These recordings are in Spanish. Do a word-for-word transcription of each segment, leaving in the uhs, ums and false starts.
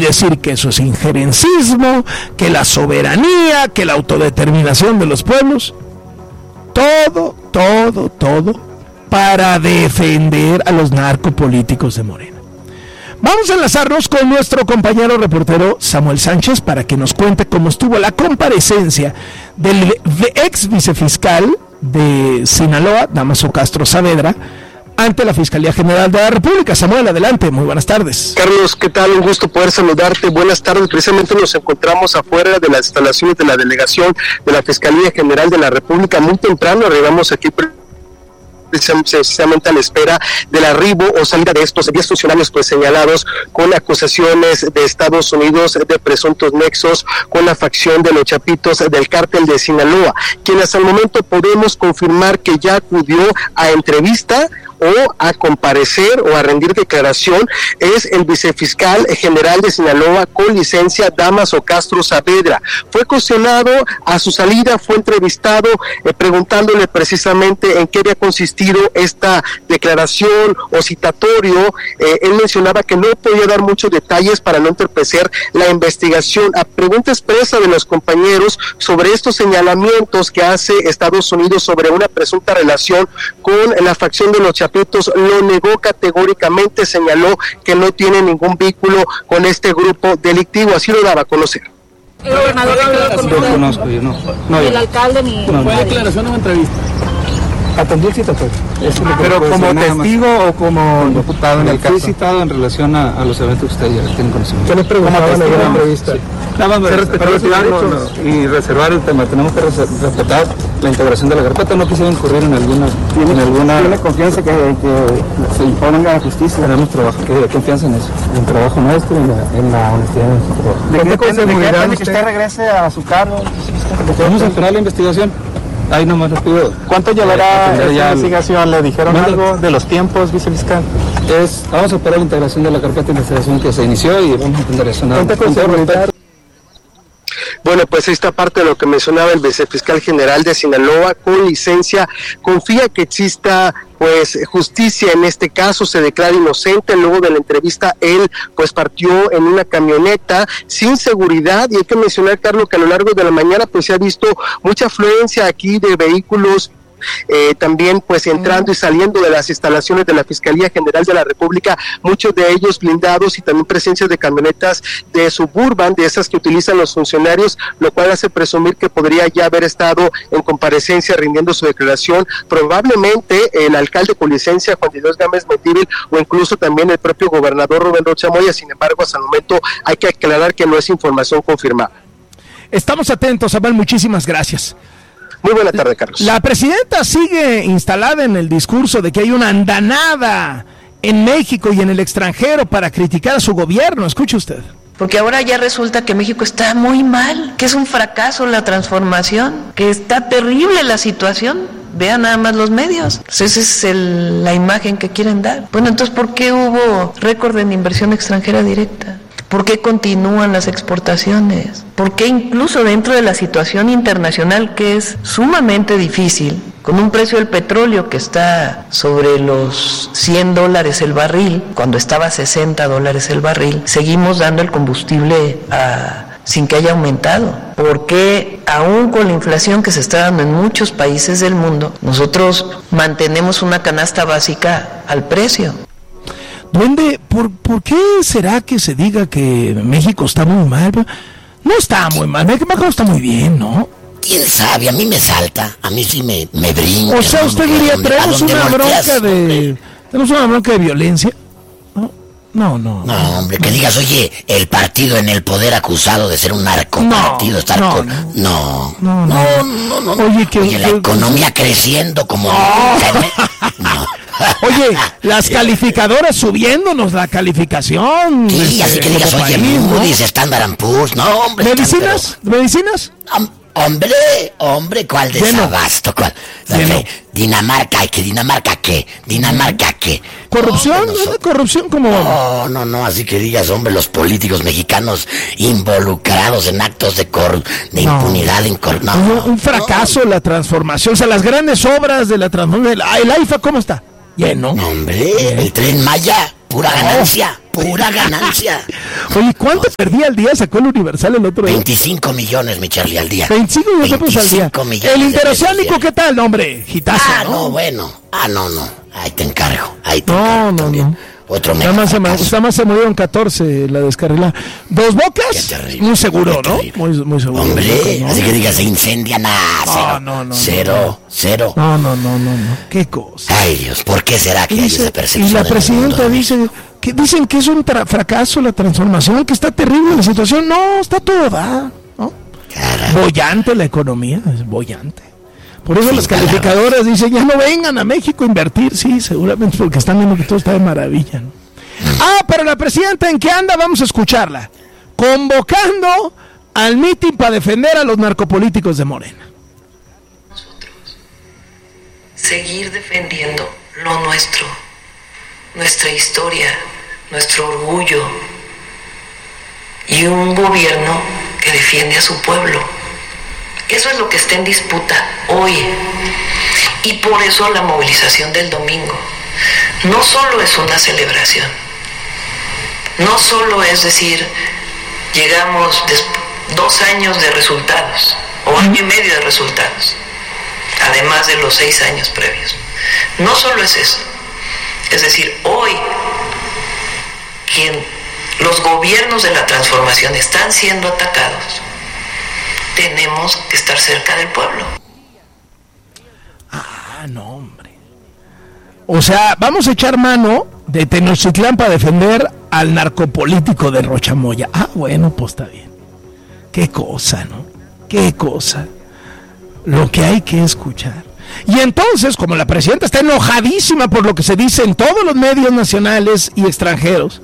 decir que eso es injerencismo, que la soberanía, que la autodeterminación de los pueblos. Todo, todo, todo para defender a los narcopolíticos de Morena. Vamos a enlazarnos con nuestro compañero reportero Samuel Sánchez para que nos cuente cómo estuvo la comparecencia del ex vicefiscal de Sinaloa, Dámaso Castro Saavedra, ante la Fiscalía General de la República. Samuel, adelante, muy buenas tardes. Carlos, ¿qué tal? Un gusto poder saludarte. Buenas tardes. Precisamente nos encontramos afuera de las instalaciones de la delegación de la Fiscalía General de la República. Muy temprano arribamos aquí precisamente a la espera del arribo o salida de estos diez funcionarios pues señalados con acusaciones de Estados Unidos de presuntos nexos con la facción de los Chapitos del cártel de Sinaloa, quien hasta el momento podemos confirmar que ya acudió a entrevista o a comparecer o a rendir declaración es el vicefiscal general de Sinaloa con licencia Dámaso Castro Saavedra. Fue cuestionado a su salida, fue entrevistado eh, preguntándole precisamente en qué había consistido esta declaración o citatorio. Eh, él mencionaba que no podía dar muchos detalles para no entorpecer la investigación. A pregunta expresa de los compañeros sobre estos señalamientos que hace Estados Unidos sobre una presunta relación con la facción de los Chapitos, lo negó categóricamente, señaló que no tiene ningún vínculo con este grupo delictivo, así lo daba a conocer. ¿El gobernador habló con usted? Yo conozco, yo no. no ¿Ni yo. el alcalde ni...? No, ¿Fue declaración o entrevista? Atendí el citatorio. Ah, ¿pero como testigo o como imputado en el caso? Fui citado en relación a, a los eventos que ustedes ya tienen conocimiento. ¿Qué les preguntaban en la entrevista? Sí. Nada más, pero retirar no, no, y reservar el tema. Tenemos que respetar la integración de la carpeta. No quisiera incurrir en alguna... ¿Tiene, en alguna... ¿tiene confianza que, que se imponga la justicia? Tenemos trabajo. ¿Qué confianza en eso? En el trabajo nuestro y en la, en la honestidad de nuestro trabajo. ¿De qué depende de que usted regrese a su cargo? Vamos a esperar la investigación. Ahí nomás les pido. ¿Cuánto llevará esta ya investigación? ¿Le dijeron no, algo de los tiempos, vicefiscal? Es, vamos a esperar la integración de la carpeta de investigación que se inició y vamos a entender eso. Nada más. Con seguridad. Bueno, pues esta parte de lo que mencionaba el vicefiscal general de Sinaloa con licencia, confía que exista pues justicia en este caso, se declara inocente. Luego de la entrevista él pues partió en una camioneta sin seguridad, y hay que mencionar, Carlos, que a lo largo de la mañana pues se ha visto mucha afluencia aquí de vehículos Eh, también pues entrando y saliendo de las instalaciones de la Fiscalía General de la República, muchos de ellos blindados, y también presencia de camionetas de Suburban, de esas que utilizan los funcionarios, lo cual hace presumir que podría ya haber estado en comparecencia rindiendo su declaración, probablemente el alcalde con licencia Juan de Dios Gámez Mendívil, o incluso también el propio gobernador Rubén Rocha Moya. Sin embargo, hasta el momento hay que aclarar que no es información confirmada. Estamos atentos, Abel, muchísimas gracias. Muy buena tarde, Carlos. La presidenta sigue instalada en el discurso de que hay una andanada en México y en el extranjero para criticar a su gobierno. Escuche usted. Porque ahora ya resulta que México está muy mal, que es un fracaso la transformación, que está terrible la situación. Vean nada más los medios. Pues esa es el, la imagen que quieren dar. Bueno, entonces, ¿por qué hubo récord en inversión extranjera directa? ¿Por qué continúan las exportaciones? ¿Por qué incluso dentro de la situación internacional, que es sumamente difícil, con un precio del petróleo que está sobre los cien dólares el barril, cuando estaba a sesenta dólares el barril, seguimos dando el combustible a, sin que haya aumentado? ¿Por qué, aún con la inflación que se está dando en muchos países del mundo, nosotros mantenemos una canasta básica al precio? Duende, ¿por, ¿por qué será que se diga que México está muy mal? No está muy mal, México está muy bien, ¿no? ¿Quién sabe? A mí me salta, a mí sí me, me brinca. O sea, usted diría, tenemos una bronca de... ¿Tenemos una bronca de violencia? No, no, no. No, hombre, que digas, oye, el partido en el poder acusado de ser un narcopartido, no, estar no, con... No, no, no, no, no, no, no. Oye, que... Oye, la que, economía que... creciendo como... Oh. No. Oye, las calificadoras subiéndonos la calificación. Sí, este, así que digas, oye, país, Moody's, ¿no? Standard and Poor's, no, hombre. ¿Medicinas? Pero... ¿Medicinas? Um, hombre, hombre, ¿cuál desabasto? ¿Cuál? Okay. Dinamarca, ¿qué? ¿Dinamarca qué? ¿Dinamarca qué? ¿Corrupción? No, no, ¿Corrupción como...? No, no, no, así que digas, hombre, los políticos mexicanos involucrados en actos de cor... de no. impunidad, incor... no, un, un fracaso no. La transformación, o sea, las grandes obras de la transformación, el, el AIFA, ¿cómo está? Lleno. No, hombre, el Tren Maya, pura ganancia, Pura ganancia. Oye, ¿cuánto pues, perdía al día? Sacó el Universal el otro día. veinticinco millones, mi Charlie, al día. veinticinco millones al día. El interoceánico, ¿qué tal, hombre? Gitazo, Ah, ¿no? no, bueno. Ah, no, no. Ahí te encargo. Ahí te no, encargo no, también. no. Otro nada más, se, nada más se murieron catorce la descarrilada. Dos Bocas, muy seguro, ¿no? Muy, muy seguro. Hombre, Bocas, ¿no? así que digas, se incendia nada. No, Cero, no, no, cero, no. cero. No, no, no, no, no. Qué cosa. Ay, Dios, ¿por qué será que hay Dice, esa persecución? y la en el presidenta mundo? dice que dicen que es un tra- fracaso la transformación, que está terrible la situación. No, está todo da, ¿no? Caramba. Bollante la economía, es bollante. Por eso Sin las calificadoras dicen, ya no vengan a México a invertir. Sí, seguramente porque están viendo que todo está de maravilla, ¿no? Ah, pero la presidenta, ¿en qué anda? Vamos a escucharla. Convocando al mitin para defender a los narcopolíticos de Morena. Nosotros seguir defendiendo lo nuestro, nuestra historia, nuestro orgullo y un gobierno que defiende a su pueblo. Eso es lo que está en disputa hoy. Y por eso la movilización del domingo no solo es una celebración, no solo es decir, llegamos des- dos años de resultados, o año y medio de resultados, además de los seis años previos. No solo es eso, es decir, hoy, quien los gobiernos de la transformación están siendo atacados, tenemos que estar cerca del pueblo. Ah, no, hombre. O sea, vamos a echar mano de Tenochtitlán para defender al narcopolítico de Rochamoya. Ah, bueno, pues está bien. Qué cosa, ¿no? Qué cosa. Lo que hay que escuchar. Y entonces, como la presidenta está enojadísima por lo que se dice en todos los medios nacionales y extranjeros,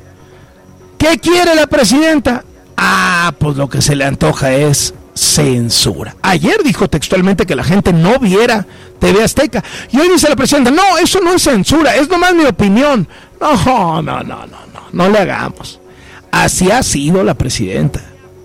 ¿qué quiere la presidenta? Ah, pues lo que se le antoja es censura. Ayer dijo textualmente que la gente no viera T V Azteca. Y hoy dice la presidenta, no, eso no es censura, es nomás mi opinión. No, no, no, no, no, no le hagamos. Así ha sido la presidenta.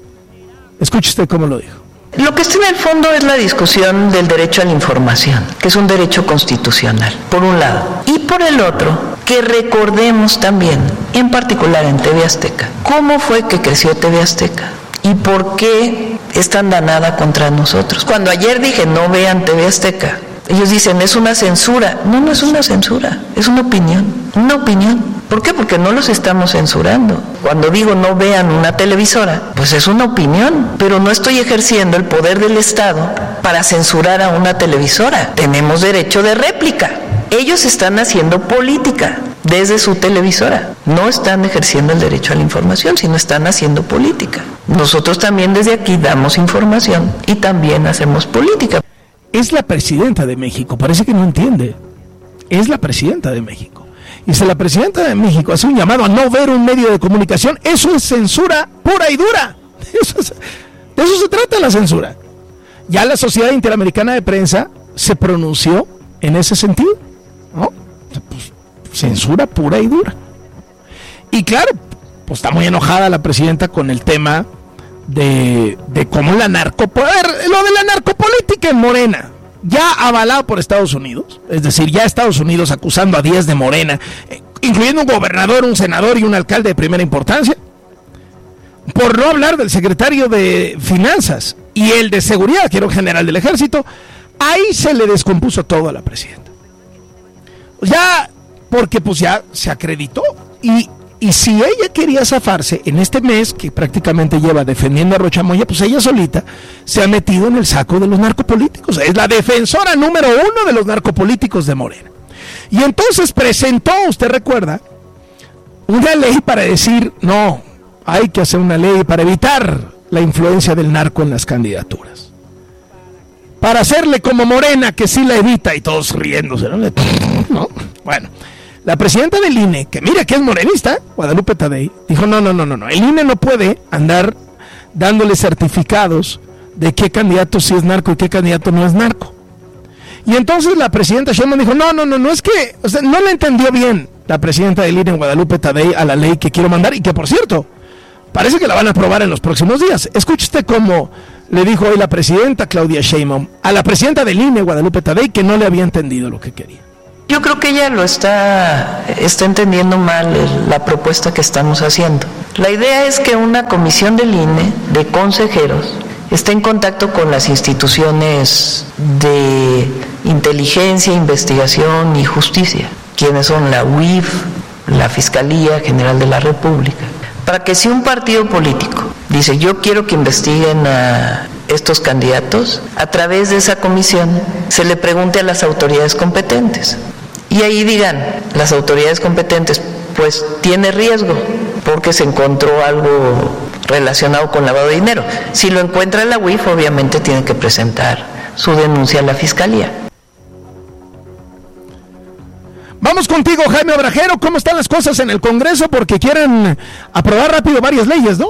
Escuche usted cómo lo dijo. Lo que está en el fondo es la discusión del derecho a la información, que es un derecho constitucional, por un lado. Y por el otro, que recordemos también, en particular en T V Azteca, cómo fue que creció T V Azteca y por qué es tan danada contra nosotros. Cuando ayer dije no vean T V Azteca, ellos dicen es una censura. No, no es una censura, es una opinión, una opinión. ¿Por qué? Porque no los estamos censurando. Cuando digo no vean una televisora, pues es una opinión, pero no estoy ejerciendo el poder del Estado para censurar a una televisora. Tenemos derecho de réplica. Ellos están haciendo política desde su televisora. No están ejerciendo el derecho a la información, sino están haciendo política. Nosotros también desde aquí damos información y también hacemos política. Es la presidenta de México, parece que no entiende. Es la presidenta de México. Y si la presidenta de México hace un llamado a no ver un medio de comunicación, eso es censura pura y dura. Eso es, de eso se trata la censura. Ya la Sociedad Interamericana de Prensa se pronunció en ese sentido, ¿no? Pues, censura pura y dura. Y claro, pues está muy enojada la presidenta con el tema de, de cómo la narco... A ver, lo de la narcopolítica en Morena, ya avalado por Estados Unidos, es decir, ya Estados Unidos acusando a diez de Morena, eh, incluyendo un gobernador, un senador y un alcalde de primera importancia, por no hablar del secretario de Finanzas y el de Seguridad, que era un general del Ejército. Ahí se le descompuso todo a la presidenta. Ya, porque pues ya se acreditó. Y, y si ella quería zafarse en este mes, que prácticamente lleva defendiendo a Rochamoya, pues ella solita se ha metido en el saco de los narcopolíticos. Es la defensora número uno de los narcopolíticos de Morena. Y entonces presentó, usted recuerda, una ley para decir, no, hay que hacer una ley para evitar la influencia del narco en las candidaturas. Para hacerle como Morena, que sí la evita, y todos riéndose, ¿no? ¿No? Bueno, la presidenta del I N E, que mira que es morenista, Guadalupe Tadei, dijo, no, no, no, no, no, el I N E no puede andar dándole certificados de qué candidato sí es narco y qué candidato no es narco. Y entonces la presidenta Sheinbaum dijo, no, no, no, no es que, o sea, no le entendió bien la presidenta del I N E, Guadalupe Tadei, a la ley que quiero mandar, y que por cierto, parece que la van a aprobar en los próximos días. Escuche usted cómo le dijo hoy la presidenta Claudia Sheinbaum a la presidenta del I N E, Guadalupe Tadei, que no le había entendido lo que quería. Yo creo que ella lo está, está entendiendo mal el, la propuesta que estamos haciendo. La idea es que una comisión del I N E de consejeros esté en contacto con las instituciones de inteligencia, investigación y justicia, quienes son la U I F, la Fiscalía General de la República, para que si un partido político dice yo quiero que investiguen a estos candidatos, a través de esa comisión se le pregunte a las autoridades competentes. Y ahí digan las autoridades competentes, pues tiene riesgo porque se encontró algo relacionado con lavado de dinero. Si lo encuentra la U I F, obviamente tiene que presentar su denuncia a la Fiscalía. Vamos contigo, Jaime Obrajero. ¿Cómo están las cosas en el Congreso? Porque quieren aprobar rápido varias leyes, ¿no?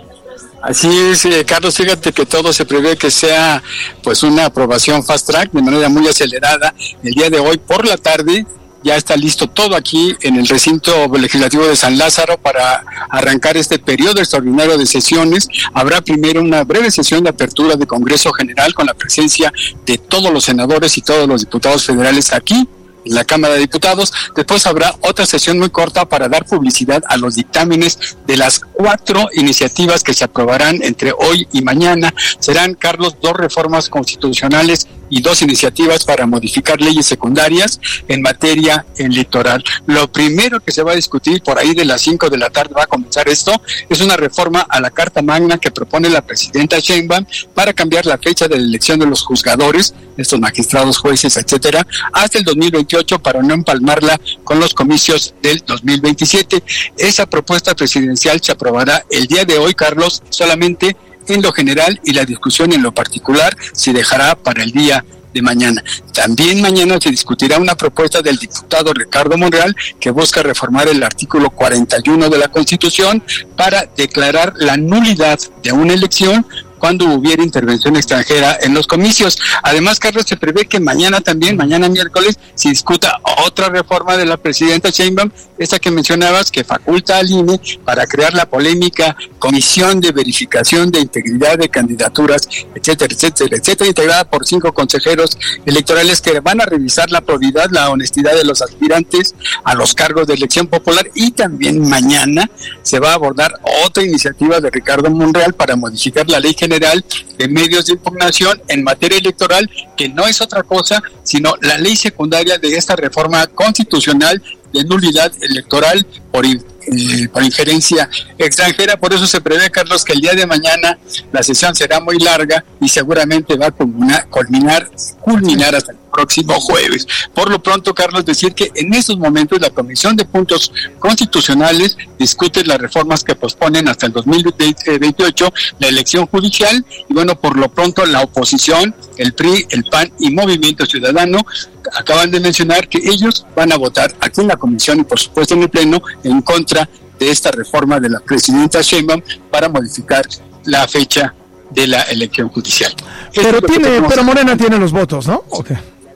Así es, eh, Carlos, fíjate que todo se prevé que sea pues una aprobación fast track de manera muy acelerada. El día de hoy por la tarde ya está listo todo aquí en el recinto legislativo de San Lázaro para arrancar este periodo extraordinario de sesiones. Habrá primero una breve sesión de apertura de Congreso General con la presencia de todos los senadores y todos los diputados federales aquí en la Cámara de Diputados. Después habrá otra sesión muy corta para dar publicidad a los dictámenes de las cuatro iniciativas que se aprobarán entre hoy y mañana. Serán, Carlos, dos reformas constitucionales y dos iniciativas para modificar leyes secundarias en materia electoral. Lo primero que se va a discutir por ahí de las cinco de la tarde va a comenzar esto, es una reforma a la Carta Magna que propone la presidenta Sheinbaum para cambiar la fecha de la elección de los juzgadores, estos magistrados, jueces, etcétera, hasta el dos mil veintiocho para no empalmarla con los comicios del dos mil veintisiete. Esa propuesta presidencial se aprobará el día de hoy, Carlos, solamente en lo general, y la discusión en lo particular se dejará para el día de mañana. También mañana se discutirá una propuesta del diputado Ricardo Monreal que busca reformar el artículo cuarenta y uno de la Constitución para declarar la nulidad de una elección cuando hubiera intervención extranjera en los comicios. Además, Carlos, se prevé que mañana también, mañana miércoles, se discuta otra reforma de la presidenta Sheinbaum, esta que mencionabas, que faculta al I N E para crear la polémica Comisión de Verificación de Integridad de Candidaturas, etcétera, etcétera, etcétera, integrada por cinco consejeros electorales que van a revisar la probidad, la honestidad de los aspirantes a los cargos de elección popular. Y también mañana se va a abordar otra iniciativa de Ricardo Monreal para modificar la ley general General de Medios de Impugnación en materia electoral, que no es otra cosa sino la ley secundaria de esta reforma constitucional de nulidad electoral por, eh, por injerencia extranjera. Por eso se prevé, Carlos, que el día de mañana la sesión será muy larga y seguramente va a culminar, culminar, culminar hasta el próximo jueves. Por lo pronto, Carlos, decir que en estos momentos la Comisión de Puntos Constitucionales discute las reformas que posponen hasta el dos mil veintiocho la elección judicial, y bueno, por lo pronto la oposición, el P R I, el P A N y Movimiento Ciudadano acaban de mencionar que ellos van a votar aquí en la comisión y por supuesto en el pleno en contra de esta reforma de la presidenta Sheinbaum para modificar la fecha de la elección judicial. Pero tiene, pero Morena tiene los votos, ¿no? Okay.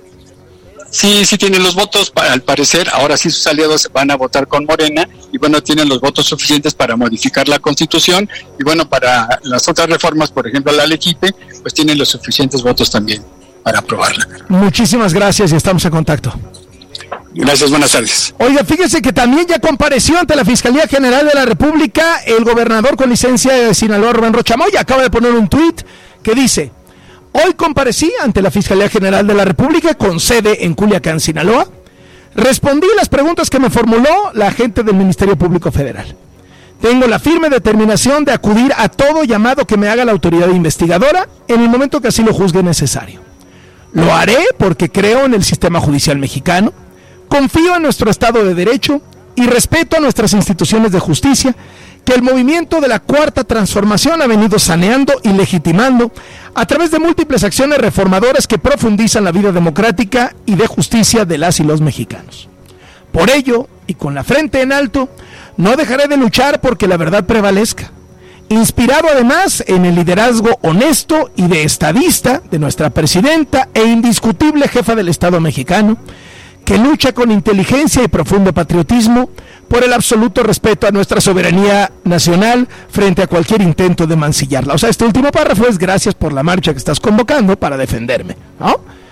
Sí, sí tienen los votos, al parecer, ahora sí sus aliados van a votar con Morena, y bueno, tienen los votos suficientes para modificar la Constitución, y bueno, para las otras reformas, por ejemplo, la Legipe, pues tienen los suficientes votos también para aprobarla. Muchísimas gracias y estamos en contacto. Gracias, buenas tardes. Oiga, fíjese que también ya compareció ante la Fiscalía General de la República el gobernador con licencia de Sinaloa, Rubén Rocha Moya. Acaba de poner un tuit que dice: hoy comparecí ante la Fiscalía General de la República con sede en Culiacán, Sinaloa. Respondí las preguntas que me formuló la agente del Ministerio Público Federal. Tengo la firme determinación de acudir a todo llamado que me haga la autoridad investigadora en el momento que así lo juzgue necesario. Lo haré porque creo en el sistema judicial mexicano, confío en nuestro Estado de Derecho y respeto a nuestras instituciones de justicia que el movimiento de la Cuarta Transformación ha venido saneando y legitimando a través de múltiples acciones reformadoras que profundizan la vida democrática y de justicia de las y los mexicanos. Por ello, y con la frente en alto, no dejaré de luchar porque la verdad prevalezca, inspirado además en el liderazgo honesto y de estadista de nuestra presidenta e indiscutible jefa del Estado mexicano, que lucha con inteligencia y profundo patriotismo por el absoluto respeto a nuestra soberanía nacional frente a cualquier intento de mancillarla. O sea, este último párrafo es: gracias por la marcha que estás convocando para defenderme, ¿no?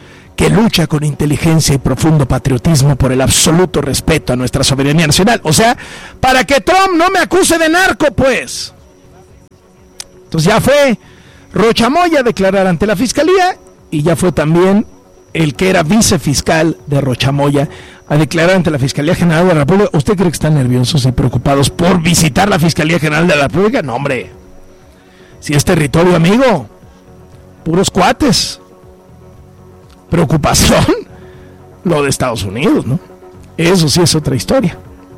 que lucha con inteligencia y profundo patriotismo por el absoluto respeto a nuestra soberanía nacional. O sea, para que Trump no me acuse de narco, pues. Entonces ya fue Rocha Moya a declarar ante la fiscalía y ya fue también el que era vicefiscal de Rocha Moya a declarar ante la Fiscalía General de la República. ¿Usted cree que están nerviosos y preocupados por visitar la Fiscalía General de la República? No, hombre. Si es territorio amigo, puros cuates. Preocupación, lo de Estados Unidos, ¿no? Eso sí es otra historia.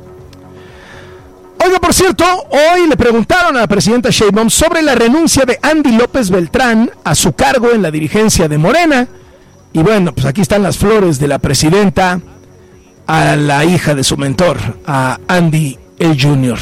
Oiga, por cierto, hoy le preguntaron a la presidenta Sheinbaum sobre la renuncia de Andy López Beltrán a su cargo en la dirigencia de Morena. Y bueno, pues aquí están las flores de la presidenta a la hija de su mentor, a Andy el Junior.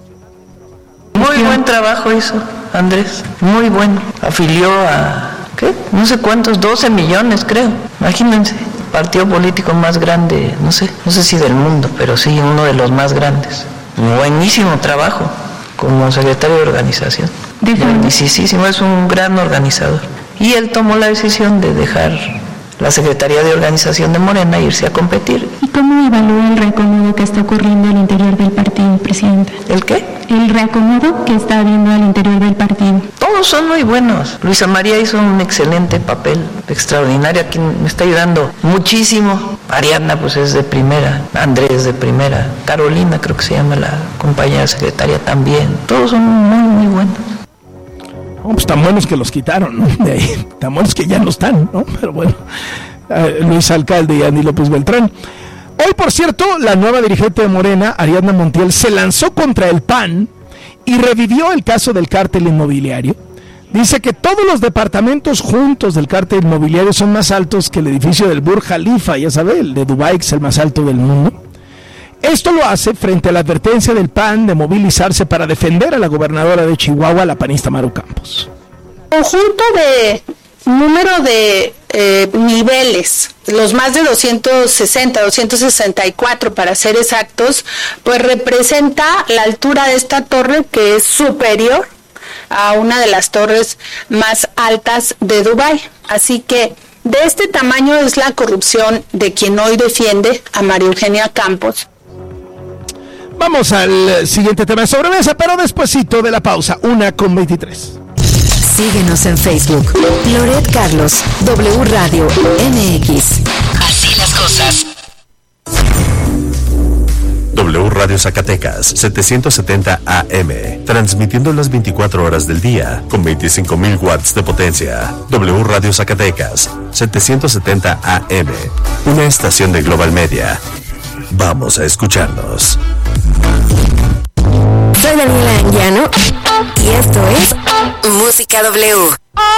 Muy buen trabajo hizo Andrés, muy bueno. Afilió a, ¿qué? No sé cuántos, doce millones creo. Imagínense, partido político más grande, no sé, no sé si del mundo, pero sí uno de los más grandes. Buenísimo trabajo como secretario de organización. Buenísimo, es un gran organizador. Y él tomó la decisión de dejar la Secretaría de Organización de Morena e irse a competir. ¿Y cómo evalúa el reacomodo que está ocurriendo al interior del partido, Presidenta? ¿El qué? El reacomodo que está habiendo al interior del partido. Todos son muy buenos. Luisa María hizo un excelente papel, extraordinario, aquí me está ayudando muchísimo. Ariadna pues es de primera, Andrés de primera, Carolina creo que se llama la compañera secretaria también. Todos son muy, muy buenos. Oh, pues tan buenos que los quitaron, ¿no? De ahí, tan buenos que ya no están, ¿no? Pero bueno, eh, Luis Alcalde y Andy López Beltrán. Hoy, por cierto, la nueva dirigente de Morena, Ariadna Montiel, se lanzó contra el P A N y revivió el caso del cártel inmobiliario. Dice que todos los departamentos juntos del cártel inmobiliario son más altos que el edificio del Burj Khalifa, ya sabe, el de Dubái, que es el más alto del mundo. Esto lo hace frente a la advertencia del P A N de movilizarse para defender a la gobernadora de Chihuahua, la panista Maru Campos. Conjunto de número de eh, niveles, los más de doscientos sesenta, doscientos sesenta y cuatro para ser exactos, pues representa la altura de esta torre, que es superior a una de las torres más altas de Dubái. Así que de este tamaño es la corrupción de quien hoy defiende a María Eugenia Campos. Vamos al siguiente tema de sobremesa, pero despuesito de la pausa, una con veintitrés. Síguenos en Facebook, Loret Carlos, W Radio M X. Así las cosas. W Radio Zacatecas, setecientos setenta A M, transmitiendo las veinticuatro horas del día, con veinticinco mil watts de potencia. W Radio Zacatecas, setecientos setenta A M, una estación de Global Media. Vamos a escucharnos. Soy Daniela Anguiano y esto es Música W.